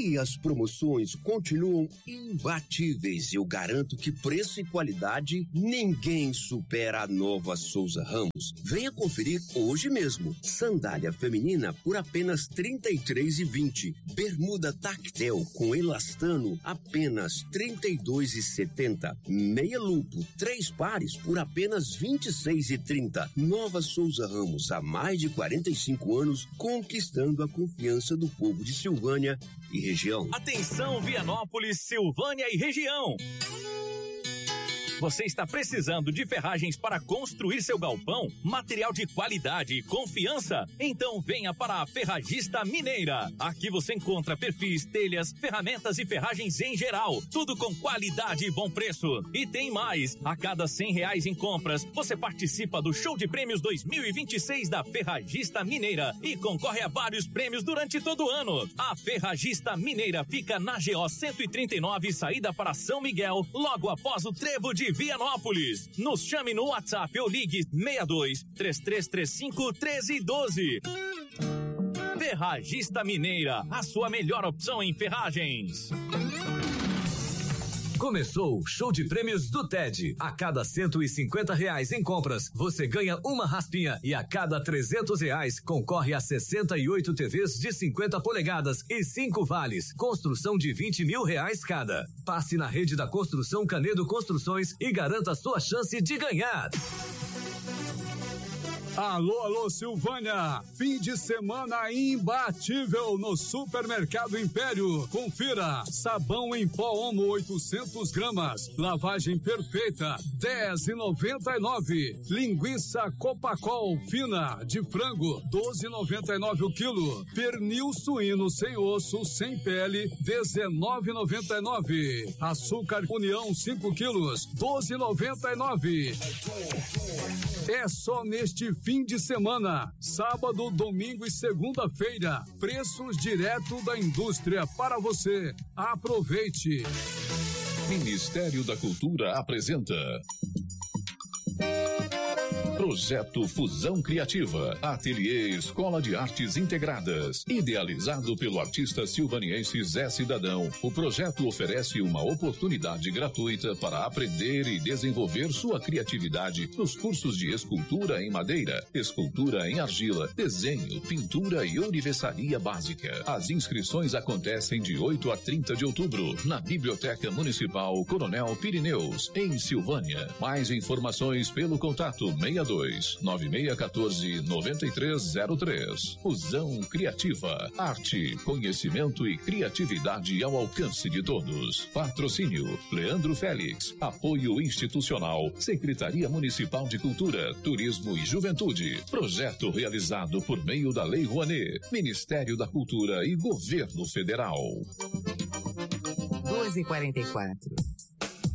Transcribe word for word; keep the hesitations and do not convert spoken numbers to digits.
E as promoções continuam imbatíveis. Eu garanto que preço e qualidade ninguém supera a Nova Souza Ramos. Venha conferir hoje mesmo. Sandália feminina por apenas trinta e três reais e vinte centavos. Bermuda tactel com elastano apenas trinta e dois reais e setenta centavos. Meia lupo, três pares por apenas vinte e seis reais e trinta centavos. Nova Souza Ramos, há mais de quarenta e cinco anos, conquistando a confiança do povo de Silvânia e região. Atenção, Vianópolis, Silvânia e região. Você está precisando de ferragens para construir seu galpão? Material de qualidade e confiança? Então venha para a Ferragista Mineira. Aqui você encontra perfis, telhas, ferramentas e ferragens em geral. Tudo com qualidade e bom preço. E tem mais. A cada cem reais em compras, você participa do Show de Prêmios dois mil e vinte e seis da Ferragista Mineira e concorre a vários prêmios durante todo o ano. A Ferragista Mineira fica na G O cento e trinta e nove, saída para São Miguel, logo após o trevo de Vianópolis. Nos chame no WhatsApp ou ligue seis dois, três três três cinco, um três um dois. Ferragista Mineira, a sua melhor opção em ferragens. Começou o Show de Prêmios do T E D. A cada cento e cinquenta reais em compras, você ganha uma raspinha e a cada trezentos reais concorre a sessenta e oito T Vs de cinquenta polegadas e cinco vales. Construção de vinte mil reais cada. Passe na rede da Construção Canedo Construções e garanta a sua chance de ganhar. Alô, alô, Silvânia! Fim de semana imbatível no Supermercado Império. Confira: sabão em pó Omo oitocentos gramas, lavagem perfeita dez reais e noventa e nove centavos. Linguiça Copacol fina de frango doze reais e noventa e nove centavos o quilo. Pernil suíno sem osso, sem pele dezenove reais e noventa e nove centavos. Açúcar União cinco quilos doze reais e noventa e nove centavos. É só neste fim de semana, sábado, domingo e segunda-feira, preços direto da indústria para você. Aproveite. Ministério da Cultura apresenta Projeto Fusão Criativa, Ateliê Escola de Artes Integradas. Idealizado pelo artista silvaniense Zé Cidadão, o projeto oferece uma oportunidade gratuita para aprender e desenvolver sua criatividade nos cursos de escultura em madeira, escultura em argila, desenho, pintura e universaria básica. As inscrições acontecem de oito a trinta de outubro, na Biblioteca Municipal Coronel Pirineus, em Silvânia. Mais informações pelo contato seis dois, nove seis um quatro, nove três zero três. Fusão Criativa, arte, conhecimento e criatividade ao alcance de todos. Patrocínio: Leandro Félix. Apoio institucional: Secretaria Municipal de Cultura, Turismo e Juventude. Projeto realizado por meio da Lei Rouanet, Ministério da Cultura e Governo Federal. doze e quarenta e quatro.